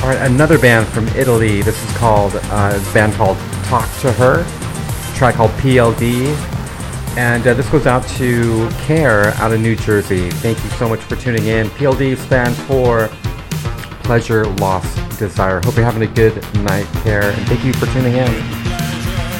All right, another band from Italy. This is called a band called Talk to Her. A track called PLD. And this goes out to Care out of New Jersey. Thank you so much for tuning in. PLD stands for Pleasure, Loss, Desire. Hope you're having a good night, Care. And thank you for tuning in.